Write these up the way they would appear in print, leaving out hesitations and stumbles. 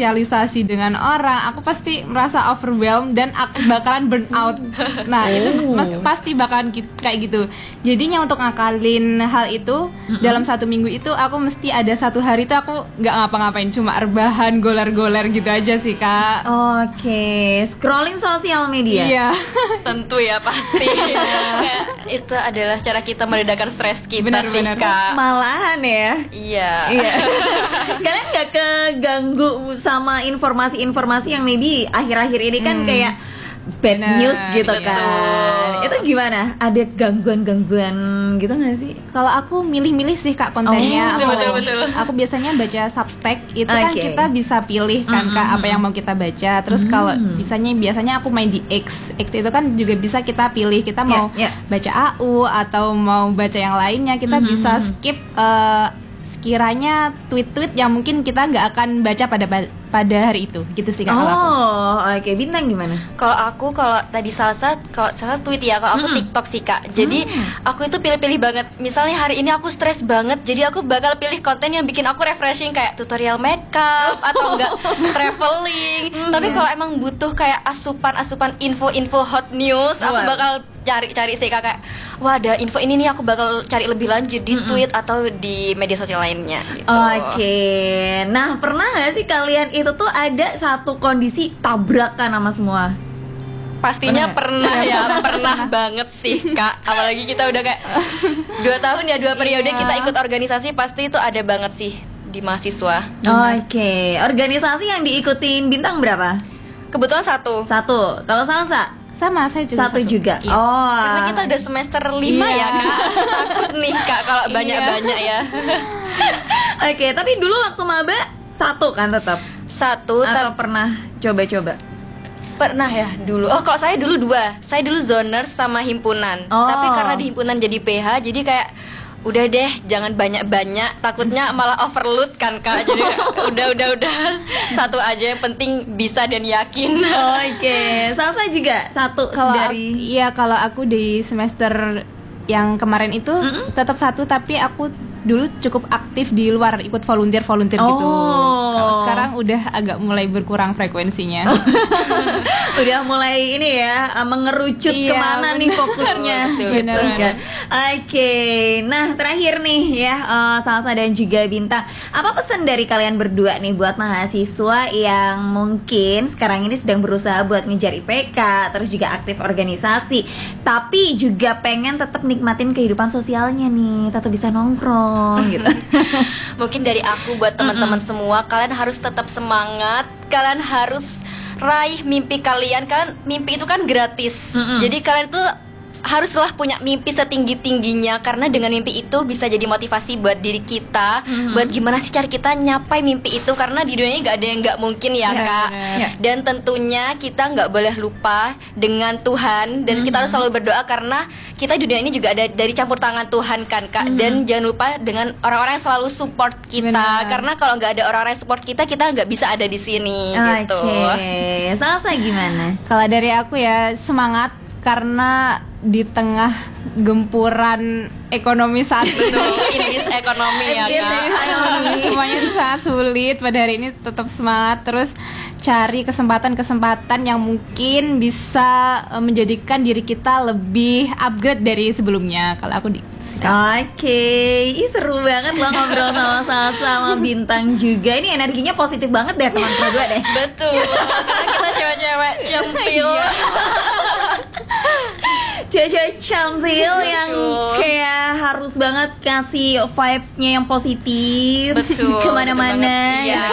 bersosialisasi dengan orang, aku pasti merasa overwhelmed dan aku bakalan burn out. Nah, itu pasti bakalan kayak gitu. Jadinya untuk ngakalin hal itu, dalam 1 minggu itu aku mesti ada 1 hari itu aku nggak ngapa-ngapain, cuma rebahan, goler-goler gitu aja sih, Kak. Oke, scrolling sosial media. Iya. Tentu ya, pasti. Kayak itu adalah cara kita meredakan stres kita. Benar-benar. sih, Kak. Malahan ya. Iya. Kalian nggak keganggu sama informasi-informasi yang maybe akhir-akhir ini kan kayak bad news gitu betul. kan? Itu gimana? Ada gangguan-gangguan gitu nggak sih? Kalau aku milih-milih sih, Kak, kontennya. Oh, betul. Aku biasanya baca Substack, itu kan Oke. kita bisa pilih kan, Kak, apa yang mau kita baca. Terus kalau biasanya aku main di X itu kan juga bisa kita pilih, kita mau baca AU atau mau baca yang lainnya, kita bisa skip sekiranya tweet-tweet yang mungkin kita nggak akan baca pada hari itu, gitu sih, Kak. Kalau aku. Oh, oke. Bintang gimana? Kalau tadi salsa tweet ya, kalau aku TikTok sih, Kak. Jadi aku itu pilih-pilih banget. Misalnya hari ini aku stres banget, jadi aku bakal pilih konten yang bikin aku refreshing, kayak tutorial makeup atau enggak traveling. Tapi kalau emang butuh kayak asupan info hot news, aku bakal cari sih, Kak, kayak wah, ada info ini nih, aku bakal cari lebih lanjut di tweet atau di media sosial lainnya gitu. Oke. Nah, pernah nggak sih kalian itu tuh ada satu kondisi tabrakan sama semua? Pastinya pernah ya, pernah banget sih, Kak. Apalagi kita udah kayak 2 tahun ya, 2 periode kita ikut organisasi, pasti itu ada banget sih di mahasiswa. Oke. Organisasi yang diikutin Bintang berapa? Kebetulan satu. Kalau Salsa? Sama, saya juga Satu juga. Iya. Oh. Karena kita udah semester 5 ya, Kak. Takut nih, Kak, kalau banyak-banyak ya. Oke, tapi dulu waktu maba 1 kan tetap? Satu, Atau pernah coba-coba? pernah ya dulu. Oh, kalau saya dulu 2. Saya dulu zoners sama himpunan. Oh. Tapi karena di himpunan jadi PH, jadi kayak udah deh, jangan banyak-banyak, takutnya malah overload kan, Kak. Jadi udah satu aja, yang penting bisa dan yakin. Oke. Salsa juga 1 Kalau dari kalau aku di semester yang kemarin itu tetap 1, tapi aku dulu cukup aktif di luar, ikut volunteer gitu. Kalau sekarang udah agak mulai berkurang frekuensinya. udah mulai ini ya, mengerucut kemana nih fokusnya. Betul. Kan? Oke. Nah, terakhir nih ya, Salsa dan juga Bintang, apa pesan dari kalian berdua nih buat mahasiswa yang mungkin sekarang ini sedang berusaha buat ngejar IPK, terus juga aktif organisasi, tapi juga pengen tetap nikmatin kehidupan sosialnya nih, tetap bisa nongkrong gitu. Mungkin dari aku buat teman-teman semua, kalian harus tetap semangat, kalian harus raih mimpi kalian. Kan mimpi itu kan gratis. Jadi kalian tuh haruslah punya mimpi setinggi-tingginya, karena dengan mimpi itu bisa jadi motivasi buat diri kita, buat gimana sih cara kita nyapai mimpi itu, karena di dunia ini gak ada yang gak mungkin ya, Kak. Dan tentunya kita gak boleh lupa dengan Tuhan, dan kita harus selalu berdoa, karena kita di dunia ini juga ada dari campur tangan Tuhan kan, Kak. Dan jangan lupa dengan orang-orang yang selalu support kita, karena kalau gak ada orang-orang yang support kita gak bisa ada di sini gitu. Oke. Salsa gimana? Kalau dari aku ya, semangat, karena di tengah gempuran ekonomi saat ini, Ini ekonomi ya, Kak. semuanya itu sangat sulit. Pada hari ini tetap semangat, terus cari kesempatan-kesempatan yang mungkin bisa menjadikan diri kita lebih upgrade dari sebelumnya. Kalau aku Oke, seru banget loh ngobrol sama Salsa sama Bintang juga. Ini energinya positif banget deh teman berdua deh. Betul, karena kita cewek-cewek centil. Cewek-cewek cantil yang kayak harus banget kasih vibes-nya yang positif. Betul, kemana-mana. Iya.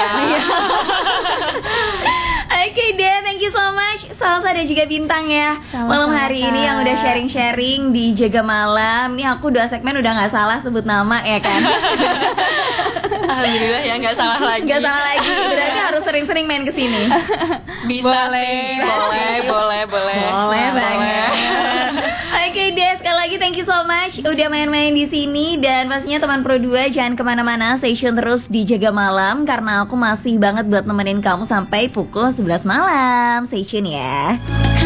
Oke deh, thank you so much Salsa dan juga Bintang ya. Sama-sama, Malam hari ini yang udah sharing-sharing di Jaga Malam. Nih aku 2 segmen udah gak salah sebut nama ya kan. Alhamdulillah ya, nggak salah lagi. Gak salah lagi, berarti harus sering-sering main kesini. Bisa sih, boleh banget. Oke deh, sekali lagi thank you so much udah main-main di sini, dan pastinya teman Pro 2 jangan kemana-mana, stay tune terus di Jaga Malam, karena aku masih banget buat nemenin kamu sampai pukul 11 malam. Stay tune ya.